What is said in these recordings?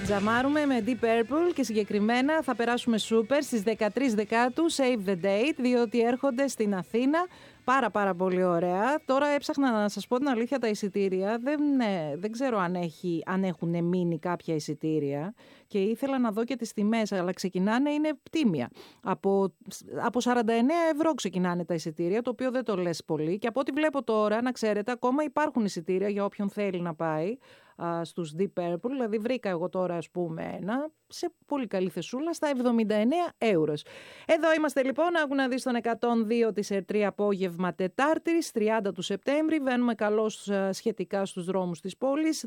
Τζαμάρουμε με Deep Purple και συγκεκριμένα θα περάσουμε σούπερ στις 13 Δεκάτου, Save the Date, διότι έρχονται στην Αθήνα. Πάρα πολύ ωραία. Τώρα έψαχνα να σας πω την αλήθεια, τα εισιτήρια. Δεν ξέρω αν έχουν μείνει κάποια εισιτήρια και ήθελα να δω και τις τιμές, αλλά ξεκινάνε, είναι πτήμια. Από 49 ευρώ ξεκινάνε τα εισιτήρια, το οποίο δεν το λες πολύ. Και από ό,τι βλέπω τώρα, να ξέρετε, ακόμα υπάρχουν εισιτήρια για όποιον θέλει να πάει στους Deep Purple. Δηλαδή βρήκα εγώ τώρα, ας πούμε, ένα σε πολύ καλή θεσούλα στα 79 ευρώ. Εδώ είμαστε λοιπόν, άκου να δεις τον 102 της ΕΡΤΡΙ απόγευμα Τετάρτης, 30 του Σεπτέμβρη. Βαίνουμε καλώς σχετικά στους δρόμους της πόλης,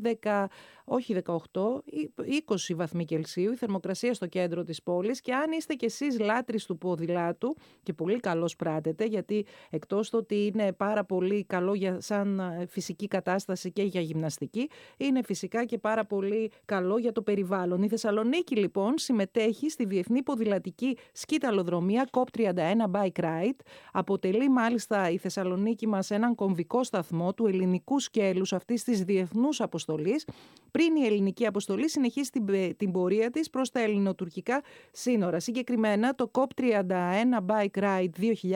20 βαθμοί Κελσίου, η θερμοκρασία στο κέντρο της πόλης. Και αν είστε κι εσείς λάτρεις του ποδηλάτου, και πολύ καλώς πράτετε, γιατί εκτός το ότι είναι πάρα πολύ καλό σαν φυσική κατάσταση και για γυμναστική, είναι φυσικά και πάρα πολύ καλό για το περιβάλλον. Η Θεσσαλονίκη λοιπόν συμμετέχει στη Διεθνή Ποδηλατική Σκήταλοδρομία COP31 Bike Ride. Αποτελεί μάλιστα η Θεσσαλονίκη μας έναν κομβικό σταθμό του ελληνικού σκέλους αυτής της διεθνούς αποστολής, πριν η ελληνική αποστολή συνεχίσει την πορεία της προς τα ελληνοτουρκικά σύνορα. Συγκεκριμένα το COP31 Bike Ride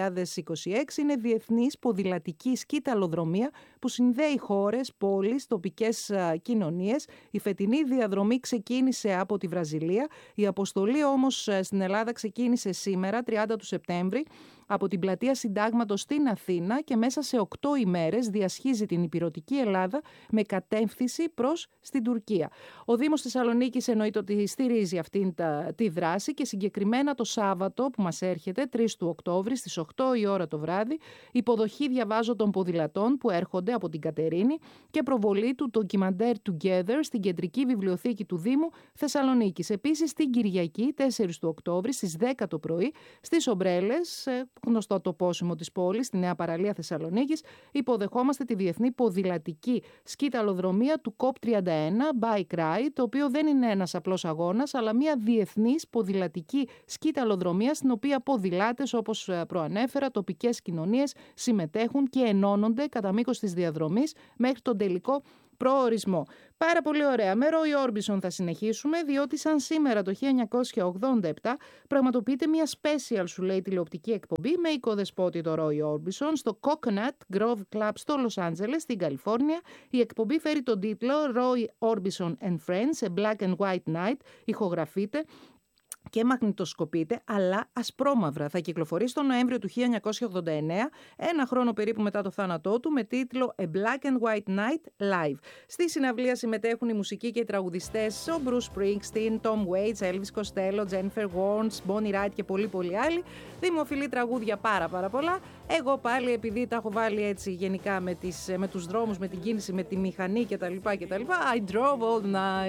2026 είναι διεθνής ποδηλατική σκήταλοδρομία που συνδέει χώρες, πόλεις, τοπικές κοινωνίες. Η φετινή διαδρομή ξεκίνησε από τη Βραζιλία. Η αποστολή όμως στην Ελλάδα ξεκίνησε σήμερα, 30 του Σεπτέμβρη, από την πλατεία Συντάγματος στην Αθήνα και μέσα σε 8 ημέρες διασχίζει την υπηρωτική Ελλάδα με κατεύθυνση προς στην Τουρκία. Ο Δήμος Θεσσαλονίκης εννοείται ότι στηρίζει αυτή τη δράση και συγκεκριμένα το Σάββατο που μας έρχεται, 3 του Οκτώβρη, στις 8 η ώρα το βράδυ, υποδοχή διαβάζω των ποδηλατών που έρχονται από την Κατερίνη και προβολή του ντοκιμαντέρ Together στην κεντρική βιβλιοθήκη του Δήμου Θεσσαλονίκης. Επίσης την Κυριακή, 4 του Οκτώβρη, στις 10 το πρωί, στις Ομπρέλες, γνωστό τοπόσιμο της πόλης, στη Νέα Παραλία Θεσσαλονίκης, υποδεχόμαστε τη Διεθνή Ποδηλατική Σκήταλοδρομία του COP31 Bike Ride, το οποίο δεν είναι ένας απλός αγώνας, αλλά μια διεθνής ποδηλατική σκήταλοδρομία, στην οποία ποδηλάτες, όπως προανέφερα, τοπικές κοινωνίες συμμετέχουν και ενώνονται κατά μήκος της διαδρομής μέχρι τον τελικό προορισμό. Πάρα πολύ ωραία. Με Roy Orbison θα συνεχίσουμε, διότι σαν σήμερα το 1987 πραγματοποιείται μια special, σου λέει, τηλεοπτική εκπομπή με οικοδεσπότη το Roy Orbison στο Coconut Grove Club στο Λος Άντζελες, στην Καλιφόρνια. Η εκπομπή φέρει τον τίτλο Roy Orbison and Friends, a Black and White Night. Ηχογραφείται και μαγνητοσκοπείται, αλλά ασπρόμαυρα. Θα κυκλοφορήσει τον Νοέμβριο του 1989, ένα χρόνο περίπου μετά το θάνατό του, με τίτλο A Black and White Night Live. Στη συναυλία συμμετέχουν οι μουσικοί και οι τραγουδιστές, ο Bruce Springsteen, Tom Waits, Elvis Costello, Jennifer Warnes, Bonnie Raitt και πολλοί άλλοι. Δημοφιλή τραγούδια πάρα πολλά. Εγώ πάλι, επειδή τα έχω βάλει έτσι γενικά με τους δρόμους, με την κίνηση, με τη μηχανή κτλ. I drove all night.